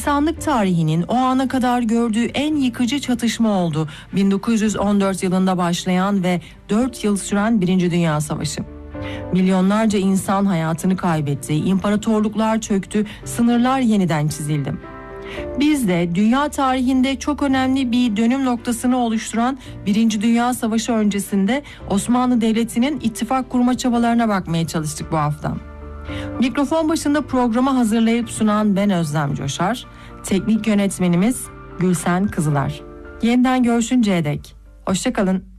İnsanlık tarihinin o ana kadar gördüğü en yıkıcı çatışma oldu. 1914 yılında başlayan ve 4 yıl süren Birinci Dünya Savaşı. Milyonlarca insan hayatını kaybetti, imparatorluklar çöktü, sınırlar yeniden çizildi. Biz de dünya tarihinde çok önemli bir dönüm noktasını oluşturan Birinci Dünya Savaşı öncesinde Osmanlı Devleti'nin ittifak kurma çabalarına bakmaya çalıştık bu hafta. Mikrofon başında programı hazırlayıp sunan ben Özlem Coşar, teknik yönetmenimiz Gülsen Kızılar. Yeniden görüşünceye dek hoşça kalın.